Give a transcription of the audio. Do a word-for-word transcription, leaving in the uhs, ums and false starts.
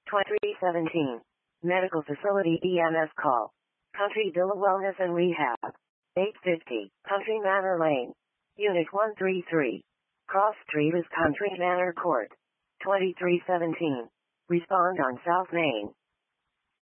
twenty-three seventeen. Medical Facility E M S call. Country Villa Wellness and Rehab. eight fifty. Country Manor Lane. Unit one three three. Cross Street is Country Manor Court. twenty-three seventeen. Respond on South Main.